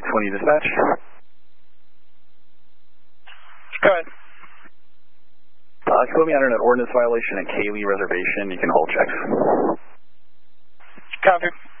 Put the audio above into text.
620 dispatch. Go ahead. If you put me under an ordinance violation at Cayley Reservation, you can hold checks. Copy.